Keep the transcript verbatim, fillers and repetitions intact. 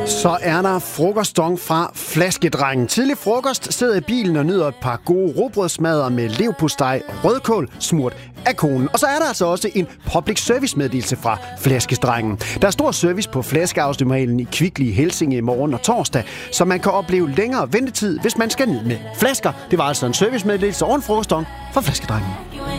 Så er der frokostdong fra Flaskedrengen. Tidlig frokost, sidder i bilen og nyder et par gode rugbrødsmadder med leverpostej og rødkål, smurt af konen. Og så er der altså også en public service meddelelse fra Flaskedrengen. Der er stor service på flaskeautomaten i Kvickly i Helsinge i morgen og torsdag, så man kan opleve længere ventetid, hvis man skal ned med flasker. Det var altså en servicemeddelelse og en frokostdong fra Flaskedrengen.